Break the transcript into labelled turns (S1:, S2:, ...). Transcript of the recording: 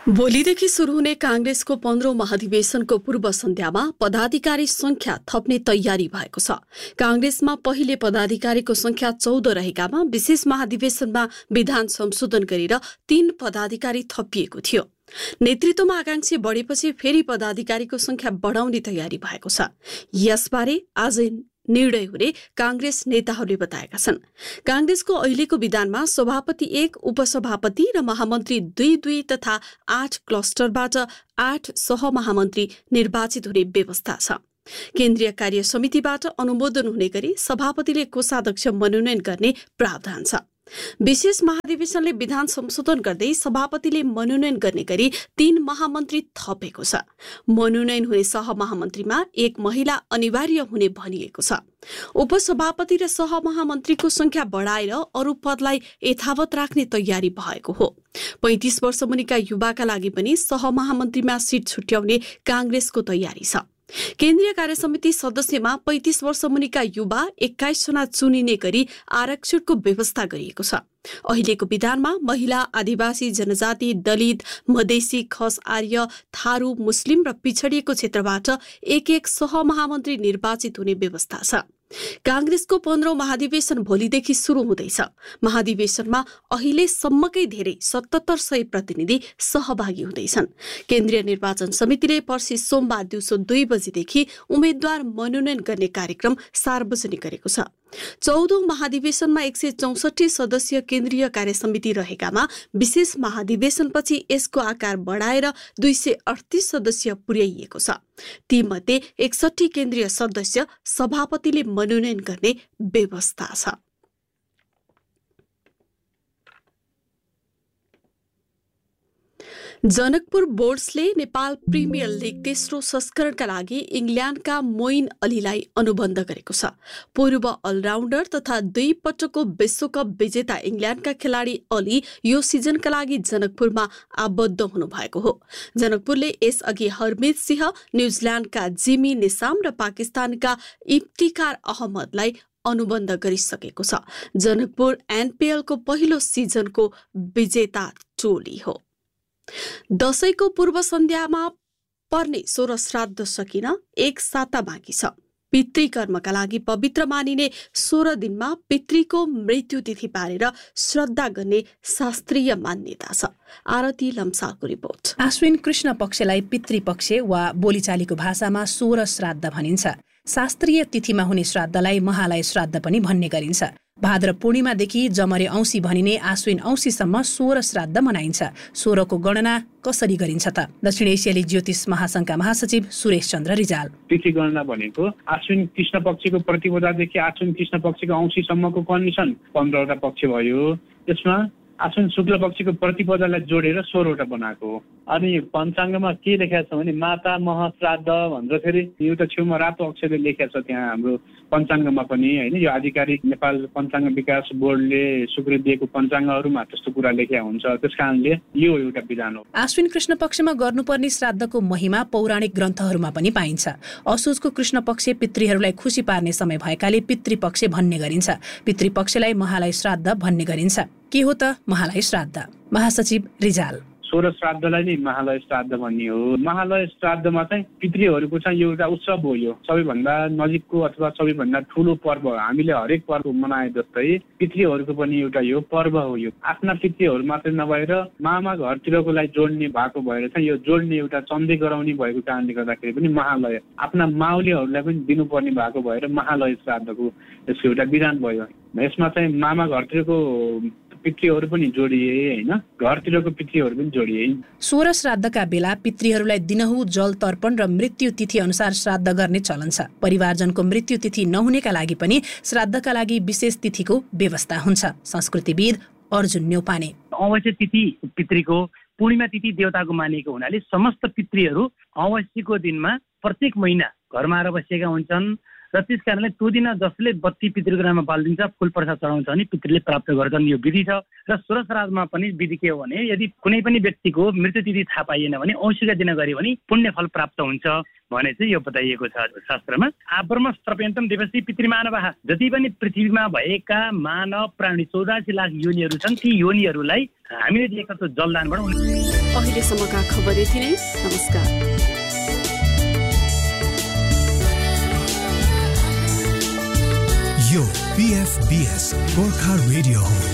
S1: भोलिदेखि शुरू हुने कांग्रेसको 15औं महाधिवेशनको पूर्व सन्ध्यामा पदाधिकारी संख्या थप्ने तयारी भएको छ। कांग्रेसमा पहिले पदाधिकारीको संख्या 14 रहेकामा विशेष महाधिवेशनमा विधान संशोधन गरेर 3 पदाधिकारी थपिएको थियो। नेतृत्वमा आकांक्षी बढेपछि फेरि पदाधिकारीको संख्या बढाउने तयारी भएको छ। यसबारे आज निर्णय हुने कांग्रेस नेताहरूले बताएका छन्। कांग्रेसको अहिलेको विधानमा सभापति 1, उपसभापति र महामन्त्री 2 तथा 8 क्लस्टरबाट 8 सहमहामन्त्री निर्वाचित हुने व्यवस्था छ। केन्द्रीय कार्य समितिबाट अनुमोदन हुने गरी सभापतिले कोषाध्यक्ष मनोनयन गर्ने प्रावधान छ। विशेष महाधिवेशनले विधान संशोधन गर्दै सभापतिले मनोनयन गर्ने गरी 3 महामन्त्री थपेको छ। मनोनयन हुने सहमहामन्त्रीमा 1 महिला अनिवार्य हुने भनिएको छ। उपसभापति र सहमहामन्त्रीको संख्या बढाएर अरू पदलाई यथावत राख्ने तयारी भएको हो। 35 वर्ष मुनिका युवाका लागि पनि सहमहामन्त्रीमा सिट छुट्याउने कांग्रेसको तयारी छ। केन्द्रीय कार्यसमिति सदस्यमा 35 वर्ष मुनिका युवा 21 जना चुनिने गरी आरक्षणको व्यवस्था गरिएको छ। अहिलेको विधानमा महिला, आदिवासी, जनजाति, दलित, मधेसी, खस, आर्य, थारू, मुस्लिम र पिछडिएको क्षेत्रबाट 1 सहमहामन्त्री निर्वाचित हुने व्यवस्था छ। कांग्रेसको 15औं महाधिवेशन भोलिदेखि शुरू हुँदैछ। महाधिवेशनमा अहिलेसम्मकै धेरै 7700 प्रतिनिधि सहभागी हुँदैछन्। केन्द्रीय निर्वाचन समितिले पर्सि सोमबार दिउँसो 2 बजेदेखि उम्मेद्वार मनोनयन गर्ने कार्यक्रम सार्वजनिक गरेको छ। 14औं महाधिवेशनमा 164 सदस्यीय केन्द्रीय कार्य समिति रहेकामा विशेष महाधिवेशनपछि यसको आकार बढाएर 238 सदस्य पुर्याइएको छ। तीमध्ये 61 केन्द्रीय सदस्य सभापतिले मनोनयन गर्ने व्यवस्था छ। जनकपुर बोर्ड्सले नेपाल प्रिमियर लिग तेस्रो संस्करणका लागि इङ्ल्यान्डका मोइन अलीलाई अनुबन्ध गरेको छ। पूर्व अलराउन्डर तथा 2 पटकको विश्वकप विजेता इङ्ल्यान्डका खेलाडी अली यो सिजनका लागि जनकपुरमा आबद्ध हुनुभएको हो। जनकपुरले यसअघि हरमित सिंह, न्युजिल्यान्डका जिमी निसाम र पाकिस्तानका इफ्तिकार अहमदलाई अनुबन्ध गरिसकेको छ। जनकपुर एनपीएलको पहिलो सिजनको विजेता टोली हो। दशैंको पूर्व सन्ध्यामा पर्ने 16 श्राद्ध सकिन 1 साता बाँकी छ। पितृकर्मका लागि पवित्र मानिने 16 दिनमा पितृको मृत्यु तिथि पारेर श्रद्धा गर्ने शास्त्रीय मान्यता छ। आरती लम्सालको रिपोर्ट।
S2: आश्विन कृष्ण पक्षलाई पितृपक्ष वा बोलीचालीको भाषामा 16 श्राद्ध भनिन्छ। शास्त्रीय तिथिमा हुने श्राद्धलाई महालय श्राद्ध पनि भन्ने गरिन्छ। भाद्र पूर्णिमादेखि जमरे औँसी भनिने आश्विन औँसीसम्म 16 श्राद्ध मनाइन्छ। 16 को गणना कसरी गरिन्छ त? दक्षिण एसियाली ज्योतिष महासंघका महासचिव सुरेश चन्द्र रिजाल।
S3: तिथि गणना भनेको आश्विन कृष्ण पक्षको प्रतिपदादेखि आश्विन कृष्ण पक्षको औँसीसम्मको कन्डिसन 15 वटा पक्ष भयो। त्यसमा आश्विन शुक्ल पक्षको प्रतिपदालाई जोडेर 16 वटा बनाएको हो। अनि पञ्चाङ्गमा के लेखेको छ भने माता मह श्राद्ध भनेर फेरि एउटा छेउमा रातो अक्षरले लेखेको छ त्यहाँ हाम्रो पञ्चाङ्गमा पनि हैन। यो आधिकारिक नेपाल पञ्चाङ्ग विकास बोर्डले स्वीकृति दिएको पञ्चाङ्गहरुमा त्यस्तो कुरा लेखेको हुन्छ। त्यसकारणले यो एउटा विधान हो।
S2: आश्विन कृष्ण पक्षमा गर्नुपर्ने श्राद्धको महिमा पौराणिक ग्रन्थहरुमा पनि पाइन्छ। असोजको कृष्ण पक्ष पितृहरुलाई खुशी पार्ने समय भएकाले पितृपक्ष भन्ने गरिन्छ। पितृपक्षलाई महालय श्राद्ध भन्ने गरिन्छ। के हो त महालय श्राद्ध? महासचिव रिजाल।
S3: 16 श्राद्धलाई नै महालय श्राद्ध भन्ने हो। महालय श्राद्धमा चाहिँ पितृहरूको चाहिँ एउटा उत्सव हो। यो सबैभन्दा नजिकको अथवा सबैभन्दा ठुलो पर्व हो। हामीले हरेक पर्व मनाए जस्तै पितृहरूको पनि एउटा यो पर्व हो। यो आफ्ना पितृहरू मात्रै नभएर मामा घरतिरकोलाई जोड्ने भएको भएर चाहिँ यो जोड्ने एउटा चन्दै गराउने भएको कारणले गर्दाखेरि पनि महालय आफ्ना माउलीहरूलाई पनि दिनुपर्ने भएको भएर महालय श्राद्धको यसको एउटा विधान भयो। यसमा चाहिँ मामा घरतिरको पितृहरू पनि जोडिए हैन, घरतिरको पितृहरू पनि जोडिए।
S2: 16 श्राद्धका बेला पितृहरूलाई दिनहुँ जल तर्पण र मृत्यु तिथि अनुसार श्राद्ध गर्ने चलन छ। परिवारजनको मृत्यु तिथि नहुनेका लागि पनि श्राद्धका लागि विशेष तिथिको व्यवस्था हुन्छ। संस्कृतिविद अर्जुन न्यौपाने।
S4: अवश्य तिथि पितृको, पूर्णिमा तिथि देवताको मानिएको हुनाले समस्त पितृहरू अवश्यको दिनमा प्रत्येक महिना घरमा आएर बसेका हुन्छन् र त्यस कारणले त्यो दिन जसले बत्ती पितृको नाममा बालिदिन्छ फुल प्रसाद चढाउँछ भने पितृले प्राप्त गर्छन्, यो विधि छ। र 16 श्राद्धमा पनि विधि के हो भने यदि कुनै पनि व्यक्तिको मृत्यु तिथि थाहा पाइएन भने औँसीका दिन गऱ्यो भने पुण्य फल प्राप्त हुन्छ भने चाहिँ यो बताइएको छ शास्त्रमा। आब्रह्म सर्पयन्तम देवसी पितृमानवः, जति पनि पृथ्वीमा भएका मानव प्राणी 84 लाख योनिहरू छन्, ती योनिहरूलाई हामीले दिएका त्यो जलदानबाट।
S1: अहिलेसम्मका खबर यति नै। नमस्कार।
S5: यो PFBS गोर्खा रेडियो हो।